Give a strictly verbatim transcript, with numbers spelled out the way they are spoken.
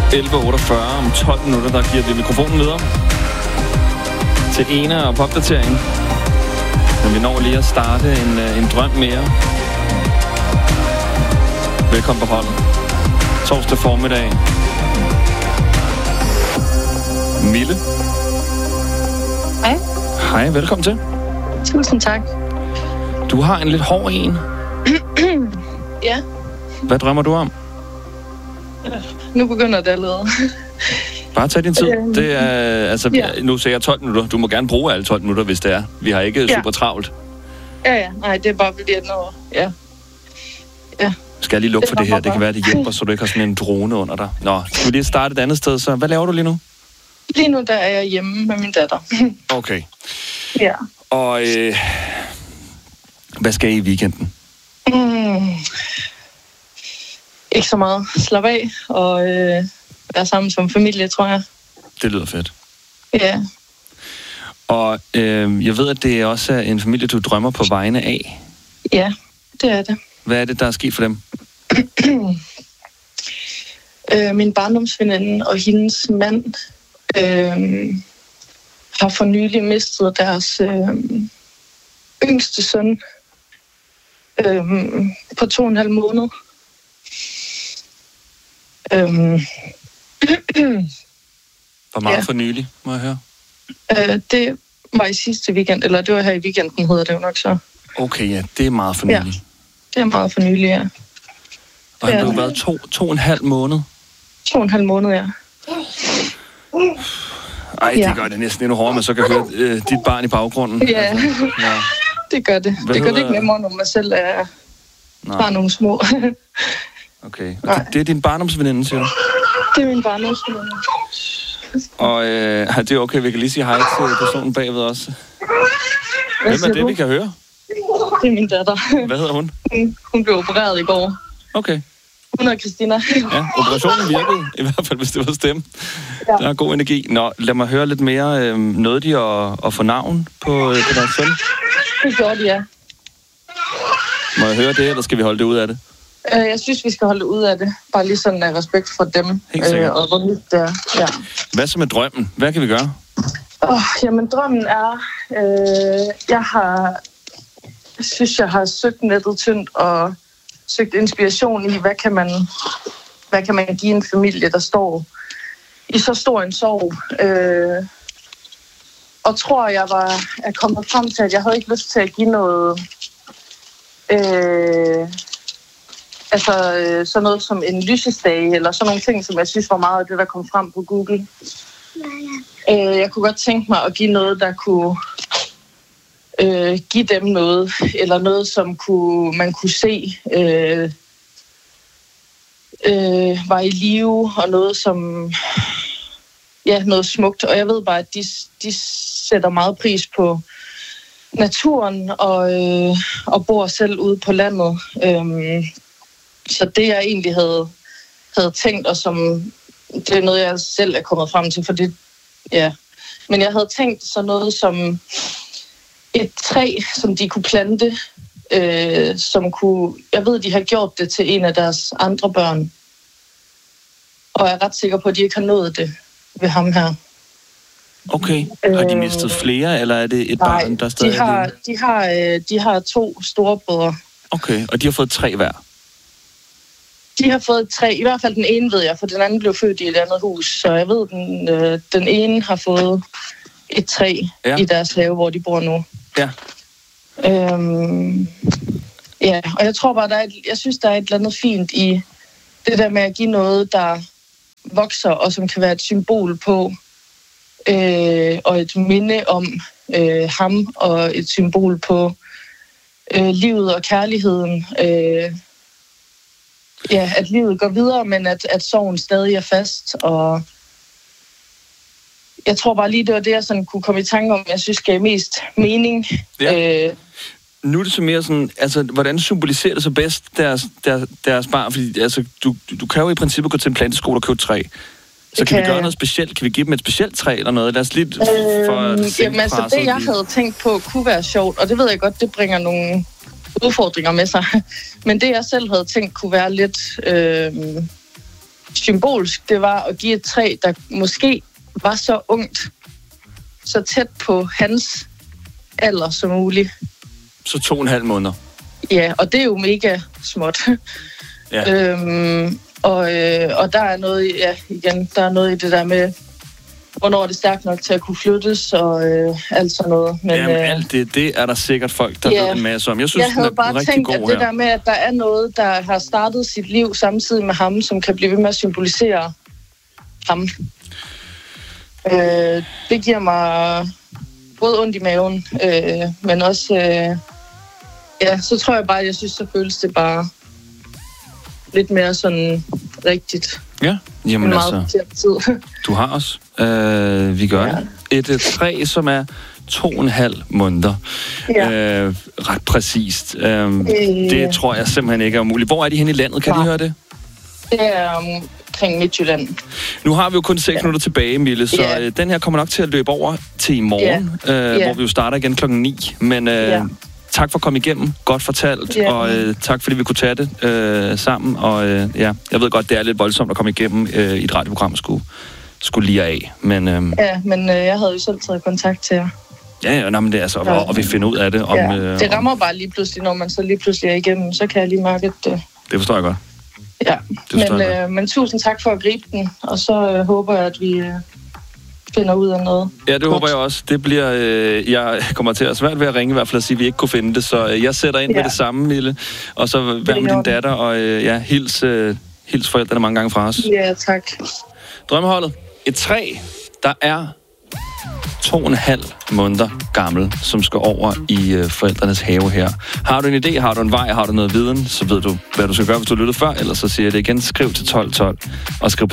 elleve otteogfyrre om tolv minutter, der giver vi mikrofonen videre til Ena og popdatering. Men vi når lige at starte en, en drøm mere. Velkommen på holdet. Torsdag formiddag. Mille. Hej. Hej, velkommen til. Tusind tak. Du har en lidt hård en. Ja. Hvad drømmer du om? Nu begynder det allerede. Bare tag din tid. Det er, altså, ja. Nu siger jeg tolv minutter. Du må gerne bruge alle tolv minutter, hvis det er. Vi har ikke ja. super travlt. Ja, ja. Nej, det er bare fordi, at når... Ja. Ja. Skal jeg lige lukke for det her? Det kan være, det hjælper, så du ikke har sådan en drone under dig. Nå, skal vi lige starte et andet sted, så hvad laver du lige nu? Lige nu, der er jeg hjemme med min datter. Okay. Ja. Og øh, hvad skal I i weekenden? Mm. Ikke så meget. Slap af og øh, være sammen som familie, tror jeg. Det lyder fedt. Ja. Og øh, jeg ved, at det også er en familie, du drømmer på vegne af. Ja, det er det. Hvad er det, der er sket for dem? øh, min barndomsveninde og hendes mand øh, har for nylig mistet deres øh, yngste søn øh, på to og en halv måned. Øh, Hvor meget ja. for nylig, må jeg høre? Øh, det var i sidste weekend, eller det var her i weekenden, hedder det jo nok så. Okay, ja, det er meget for nylig. Ja, det er meget for nylig, ja. Og han blev været to, to og en halv måned? To og en halv måned, ja. Ej, det ja. gør det næsten endnu hårdere, man så kan høre øh, dit barn i baggrunden. Ja, altså, ja. det gør det. Hvad det gør det ikke nemmere, når man selv er bare nogle små. Okay, og det, det er din barndomsveninde, siger du? Det er min barndomsveninde. Og øh, det er okay, vi kan lige sige hej til personen bagved også. Hvem er det, du? Vi kan høre? Det er min datter. Hvad hedder hun? Hun, hun blev opereret i går. Okay. Hun er Christina. Ja, operationen virkede, i hvert fald hvis det var stemme. Ja. Der er god energi. Nå, lad mig høre lidt mere. Øh, nåede de at, at få navn på, øh, på deres søn? Det gjorde de, ja. Må jeg høre det, eller skal vi holde det ud af det? Øh, jeg synes, vi skal holde det ud af det. Bare lige sådan af respekt for dem. Helt sikkert. Øh, og hvor nyt det er. Ja. Hvad så med drømmen? Hvad kan vi gøre? Oh, jamen, drømmen er... Øh, jeg har... Jeg synes, jeg har søgt nettet tyndt og søgt inspiration i, hvad kan man, hvad kan man give en familie, der står i så stor en sorg. Øh, og tror, jeg var er kommet frem til, at jeg havde ikke lyst til at give noget... Øh, altså øh, sådan noget som en lysestage, eller sådan nogle ting, som jeg synes var meget af det, der kom frem på Google. Ja, ja. Øh, jeg kunne godt tænke mig at give noget, der kunne... Øh, give dem noget, eller noget, som kunne, man kunne se øh, øh, var i live, og noget som, ja, noget smukt. Og jeg ved bare, at de, de sætter meget pris på naturen, og, øh, og bor selv ude på landet. Øh, så det, jeg egentlig havde, havde tænkt, og som, det er noget, jeg selv er kommet frem til, for det, ja. Men jeg havde tænkt sådan noget som et træ, som de kunne plante, øh, som kunne... Jeg ved, de har gjort det til en af deres andre børn. Og jeg er ret sikker på, at de ikke har nået det ved ham her. Okay. Har de mistet flere, eller er det et Nej, barn, der stadig de har, er de har, øh, de har to storebrødre. Okay, og de har fået tre hver? De har fået tre. I hvert fald den ene, ved jeg, for den anden blev født i et andet hus. Så jeg ved, den, øh, den ene har fået et træ ja. i deres have, hvor de bor nu. Ja. Øhm, ja, og jeg tror bare, der er et, jeg synes, der er et eller andet fint i det der med at give noget, der vokser, og som kan være et symbol på, øh, og et minde om øh, ham, og et symbol på øh, livet og kærligheden. Øh, ja, at livet går videre, men at, at sorgen stadig er fast, og jeg tror bare lige, det var det, jeg sådan kunne komme i tanke om, jeg synes gav mest mening. Ja. Øh, nu er det så mere sådan, altså, hvordan symboliserer det så bedst deres, deres, deres barn? Fordi altså, du, du kan jo i princippet gå til en planteskole og købe træ. Så kan, kan vi gøre noget specielt? Kan vi give dem et specielt træ eller noget? Lad os lidt øh, for jamen altså, det jeg havde tænkt på kunne være sjovt, og det ved jeg godt, det bringer nogle udfordringer med sig. Men det jeg selv havde tænkt kunne være lidt... Øh, symbolsk, det var at give et træ, der måske var så ungt, så tæt på hans alder som muligt. Så to og en halv måneder. Ja, og det er jo mega småt. Ja. øhm, og, øh, og der er noget, ja, igen, der er noget i det der med, hvornår er det stærkt nok til at kunne flyttes og øh, alt sådan noget. Men, Jamen, øh, alt det, det er der sikkert folk, der ja, ved en masse om. Jeg synes, jeg havde bare rigtig tænkt, god at det her. der med, at der er noget, der har startet sit liv samtidig med ham, som kan blive ved med at symbolisere ham. Øh, det giver mig både ondt i maven, øh, men også, øh, ja, så tror jeg bare, jeg synes, så føles det bare lidt mere sådan rigtigt. Ja, jamen altså, tid. Du har os. Øh, vi gør ja. det. Et, et træ, som er to og en halv måneder. Ja. Øh, ret præcist. Øh, øh, det tror jeg simpelthen ikke er umuligt. Hvor er de henne i landet? Kan ja. de høre det? Det er omkring Midtjylland. Nu har vi jo kun seks ja. minutter tilbage, Mille, så ja. øh, den her kommer nok til at løbe over til i morgen, ja. Øh, ja. hvor vi jo starter igen klokken ni. Men øh, ja. tak for at komme igennem. Godt fortalt. Ja. Og øh, tak, fordi vi kunne tage det øh, sammen. Og øh, ja, jeg ved godt, det er lidt voldsomt at komme igennem øh, i et radioprogram, skulle, skulle lige af. Men, øh, ja, men øh, jeg havde jo selv taget kontakt til jer. Ja, ja, nej, men det er altså, og, og vi finder ud af det. Om, ja, øh, det rammer om, bare lige pludselig, når man så lige pludselig er igennem, så kan jeg lige mærke, at det... Det forstår jeg godt. Ja, men, øh, men tusind tak for at gribe den, og så øh, håber jeg, at vi øh, finder ud af noget. Ja, det godt. Håber jeg også. Det bliver, øh, jeg kommer til at svært ved at ringe i hvert fald og sige, at vi ikke kunne finde det, så øh, jeg sætter ind ja. med det samme, Mille, og så vær med din datter, og øh, ja, hils, øh, hils forældrene mange gange fra os. Ja, tak. Drømmeholdet. Et træ, der er to og en halv måneder gammel, som skal over i øh, forældrenes have her. Har du en idé, har du en vej, har du noget viden, så ved du, hvad du skal gøre, hvis du lytter før, ellers så siger jeg det igen. Skriv til tolv tolv og skriv